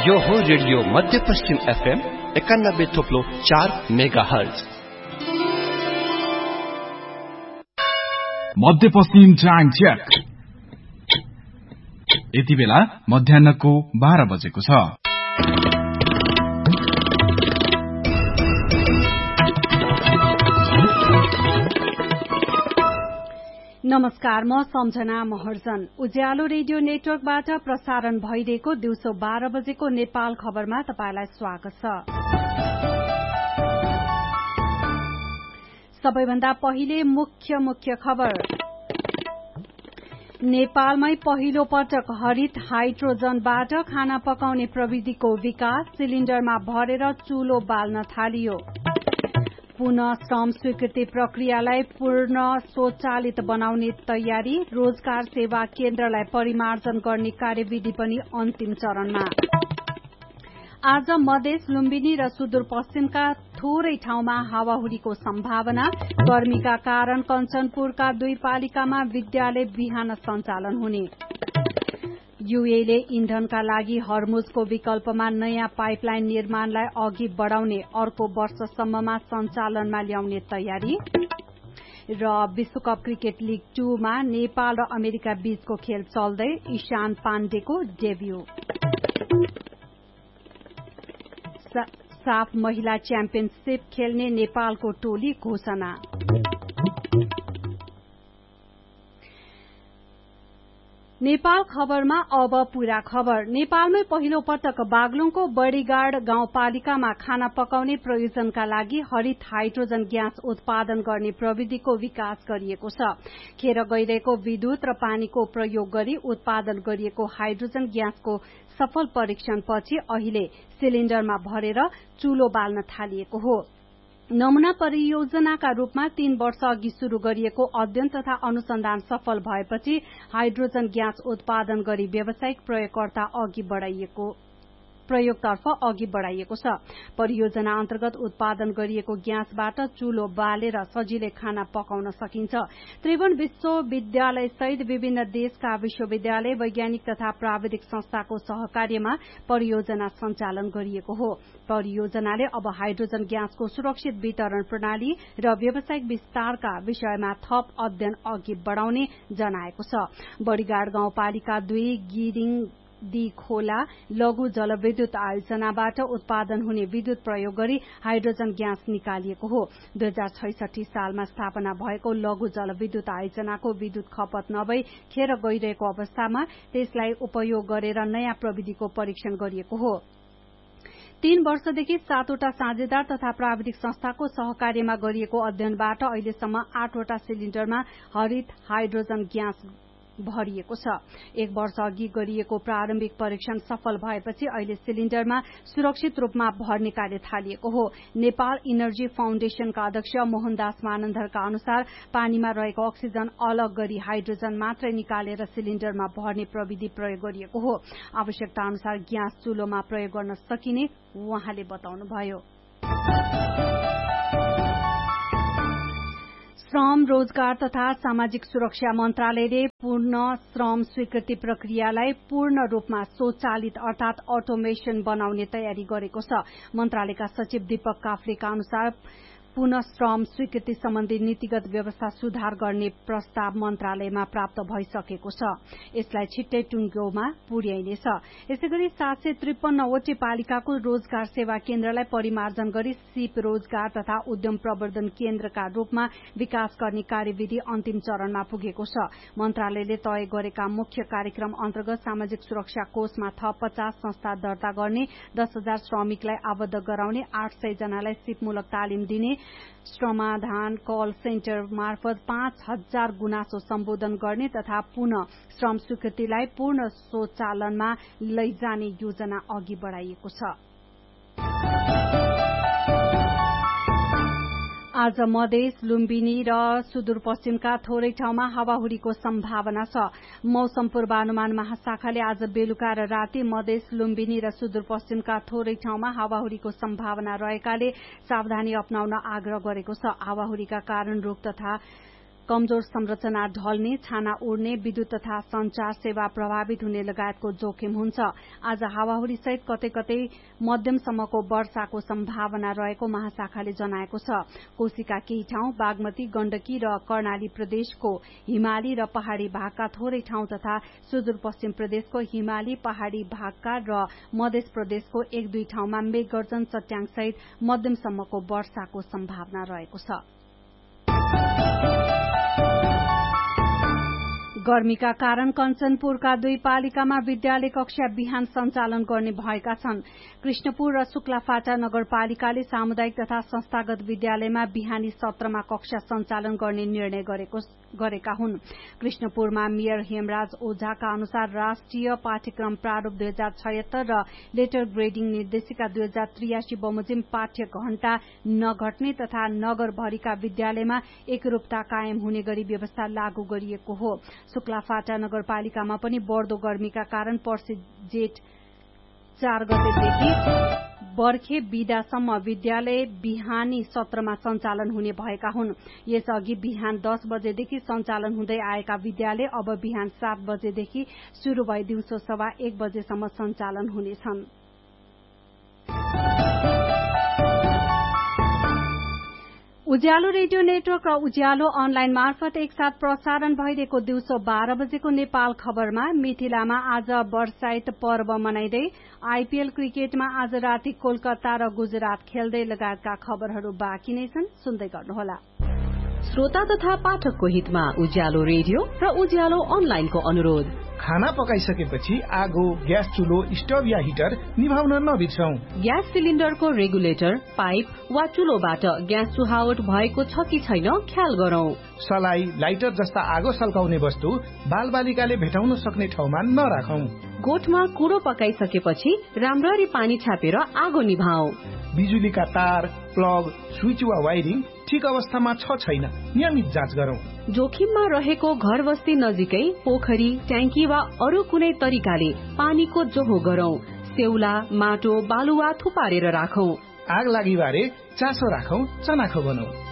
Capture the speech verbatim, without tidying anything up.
यो हो रेडियो मध्यपश्चिम एफएम एकानब्बे थोप्लो चार मेगा हर्ज। मध्यपश्चिम टाइम चेक। यति बेला मध्याहको बाह्र बजेको छ। नमस्कार, म सम्झना महर्जन। उज्यालो रेडियो नेटवर्कबाट प्रसारण भइरहेको दिउँसो बाह्र बजेको नेपाल खबरमा तपाईंलाई स्वागत छ। सबैभन्दा पहिले मुख्य मुख्य खबर। नेपालमै पहिलो पटक हरित हाइड्रोजनबाट खाना पकाउने प्रविधिको विकास, सिलिण्डरमा भरेर चूलो बाल्न थालियो। पुनः श्रम स्वीकृति प्रक्रियालाई पूर्ण स्वचालित बनाउने तयारी, रोजगार सेवा केन्द्रलाई परिमार्जन गर्ने कार्यविधि पनि अन्तिम चरणमा। आज मधेस, लुम्बिनी र सुदूरपश्चिमका थोरै ठाउँमा हावाहुरीको सम्भावना। गर्मीका कारण कञ्चनपुरका दुई पालिकामा विद्यालय बिहान सञ्चालन हुने। यूएले इन्धनका लागि हर्मुजको विकल्पमा नयाँ पाइपलाइन निर्माणलाई अघि बढ़ाउने, अर्को वर्षसम्ममा सञ्चालनमा ल्याउने तयारी। र विश्वकप क्रिकेट लीग टूमा नेपाल र अमेरिका बीचको खेल चल्दै, ईशान पाण्डेको डेब्यू। साफ महिला च्याम्पियनशीप खेल्ने नेपालको टोली घोषणा। नेपाल खबरमा अब पूरा खबर। नेपालमै पहिलो पटक बागलुङको बडीगाड गाउँपालिकामा खाना पकाउने प्रयोजनका लागि हरित हाइड्रोजन ग्यास उत्पादन गर्ने प्रविधिको विकास गरिएको छ। खेर गइरहेको विद्युत र पानीको प्रयोग गरी उत्पादन गरिएको हाइड्रोजन ग्यासको सफल परीक्षणपछि अहिले सिलिण्डरमा भरेर चूलो बाल्न थालिएको हो। नमूना परियोजनाका रूपमा तीन वर्ष अघि शुरू गरिएको अध्ययन तथा अनुसन्धान सफल भएपछि हाइड्रोजन ग्यास उत्पादन गरी व्यावसायिक प्रयोगकर्ता अघि बढ़ाइएको प्रयोगतर्फ अघि बढ़ाइएको छ। परियोजना अन्तर्गत उत्पादन गरिएको ग्यासबाट चूलो बालेर सजिलै खाना पकाउन सकिन्छ। त्रिभुवन विश्वविद्यालय सहित विभिन्न देशका विश्वविद्यालय, वैज्ञानिक तथा प्राविधिक संस्थाको सहकार्यमा परियोजना सञ्चालन गरिएको हो। परियोजनाले अब हाइड्रोजन ग्यासको सुरक्षित वितरण प्रणाली र व्यावसायिक विस्तारका विषयमा थप अध्ययन अघि बढ़ाउने जनाएको छ। बडीगाड गाउँपालिका दुई गिरिङ दी खोला लघु जलविद्युत आयोजनाबाट उत्पादन हुने विद्युत प्रयोग गरी हाइड्रोजन ग्यास निकालिएको हो। दुई हजार छैसठी सालमा स्थापना भएको लघु जलविद्युत आयोजनाको विद्युत खपत नभई खेर गइरहेको अवस्थामा त्यसलाई उपयोग गरेर नयाँ प्रविधिको परीक्षण गरिएको हो। तीन वर्षदेखि सातवटा साझेदार तथा प्राविधिक संस्थाको सहकार्यमा गरिएको अध्ययनबाट अहिलेसम्म आठवटा सिलिण्डरमा हरित हाइड्रोजन ग्यास भरिएको छ। एक वर्ष अघि गरिएको प्रारम्भिक परीक्षण सफल भएपछि अहिले सिलिण्डरमा सुरक्षित रूपमा भर्ने कार्य थालिएको हो। नेपाल इनर्जी फाउन्डेशनका अध्यक्ष मोहनदास मानन्धरका अनुसार पानीमा रहेको अक्सिजन अलग गरी हाइड्रोजन मात्रै निकालेर सिलिण्डरमा भर्ने प्रविधि प्रयोग गरिएको हो। आवश्यकता अनुसार ग्यास चूलोमा प्रयोग गर्न सकिने उहाँले बताउनुभयो। श्रम, रोजगार तथा सामाजिक सुरक्षा मन्त्रालयले पूर्ण श्रम स्वीकृति प्रक्रियालाई पूर्ण रूपमा स्वचालित अर्थात अटोमेशन बनाउने तयारी गरेको छ। मन्त्रालयका सचिव दीपक काफ्लेका अनुसार पुनः श्रम स्वीकृति सम्बन्धी नीतिगत व्यवस्था सुधार गर्ने प्रस्ताव मन्त्रालयमा प्राप्त भइसकेको छ। यसलाई छिट्टै टुङ्गोमा पुर्याइनेछ। यसैगरी सात सय त्रिपन्नवटै पालिकाको रोजगार सेवा केन्द्रलाई परिमार्जन गरी सिप रोजगार तथा उद्यम प्रवर्धन केन्द्रका रूपमा विकास गर्ने कार्यविधि अन्तिम चरणमा पुगेको छ। मन्त्रालयले तय गरेका मुख्य कार्यक्रम अन्तर्गत सामाजिक सुरक्षा कोषमा थप पचास संस्था दर्ता गर्ने, दस हजार श्रमिकलाई आबद्ध गराउने, आठ सय जनालाई सिपमूलक तालिम दिने, श्रमाधान कल सेन्टर मार्फत पाँच हजार गुनासो सम्बोधन गर्ने तथा पुनः श्रम स्वीकृतिलाई पूर्ण स्वचालनमा लैजाने योजना अघि बढ़ाइएको छ। आज मधेस, लुम्बिनी र सुदूरपश्चिमका थोरै ठाउँमा हावाहुरीको सम्भावना छ। मौसम पूर्वानुमान महाशाखाले आज बेलुका र राति मधेस, लुम्बिनी र सुदूरपश्चिमका थोरै ठाउँमा हावाहुरीको सम्भावना रहेकाले सावधानी अपनाउन आग्रह गरेको छ। हावाहुरीका कारण रूख तथा कमजोर संरचना ढल्ने, छाना उड्ने, विद्युत तथा संचार सेवा प्रभावित हुने लगायतको जोखिम हुन्छ। आज हावाहुरी सहित कतै कतै मध्यमसम्मको वर्षाको सम्भावना रहेको महाशाखाले जनाएको छ। कोशीका केही ठाउँ, बागमती, गण्डकी र कर्णाली प्रदेशको हिमाली र पहाड़ी भागका थोरै ठाउँ तथा सुदूरपश्चिम प्रदेशको हिमाली पहाड़ी भागका र मध्य प्रदेशको एक दुई ठाउँमा मेघगर्जन, चट्याङ सहित मध्यमसम्मको वर्षाको सम्भावना रहेको छ। गर्मीका कारण कञ्चनपुरका दुई पालिकामा विद्यालय कक्षा बिहान सञ्चालन गर्ने भएका छन्। कृष्णपुर र शुक्लाफाटा नगरपालिकाले सामुदायिक तथा संस्थागत विद्यालयमा बिहानी सत्रमा कक्षा सञ्चालन गर्ने निर्णय गरेका हुन्। कृष्णपुरमा मेयर हेमराज ओझाका अनुसार राष्ट्रिय पाठ्यक्रम प्रारूप दुई हजार छयत्तर र लेटर ग्रेडिङ निर्देशिका दुई हजार त्रियासी बमोजिम पाठ्य घण्टा नघट्ने तथा नगरभरिका विद्यालयमा एकरूपता कायम हुने गरी व्यवस्था लागू गरिएको हो। शुक्लाफाटा नगरपालिकामा पनि बढ़दो गर्मीका कारण पर्सि जेठ चार गतेदेखि बर्खे बिदासम्म विद्यालय बिहानी सत्रमा सञ्चालन हुने भएका हुन्। यसअघि बिहान दस बजेदेखि सञ्चालन हुँदै आएका विद्यालय अब बिहान सात बजेदेखि शुरू भई दिउँसो सवा एक बजेसम्म सञ्चालन हुनेछन्। उज्यालो रेडियो नेटवर्क र उज्यालो अनलाइन मार्फत एकसाथ प्रसारण भइरहेको दिउँसो बाह्र बजेको नेपाल खबरमा मिथिलामा आज बर्साइत पर्व मनाइँदै आईपीएल क्रिकेटमा आज राति कोलकाता र गुजरात खेल्दै लगायतका खबरहरू बाँकी नै छन्, सुन्दै गर्नुहोला। श्रोता तथा पाठकको हितमा उज्यालो रेडियो र उज्यालो अनलाइनको अनुरोध। खाना पकाइसकेपछि आगो, ग्यास चुलो, स्टोभ या हिटर निभाउन नबिर्सौं। ग्यास सिलिन्डरको रेगुलेटर, पाइप वा चुलोबाट ग्यास चुहावट भएको छ कि छैन ख्याल गरौं। सलाई, लाइटर जस्ता आगो सल्काउने वस्तु बालबालिकाले भेटाउन सक्ने ठाउँमा नराखौं। गोठमा कुडो पकाइसकेपछि राम्ररी पानी छापेर आगो निभाऊ। बिजुलीका तार, प्लग, स्विच वा वायरिङ ठिक अवस्थामा छ छैन नियमित जाँच गरौं। जोखिममा रहेको घर बस्ती नजिकै पोखरी, ट्याङ्की वा अरू कुनै तरिकाले पानीको जोहो गरौं। सेउला, माटो, बालुवा थुपारेर राखौं। आग लागि बारे चासो राखौं, चनाखो बनाऊ।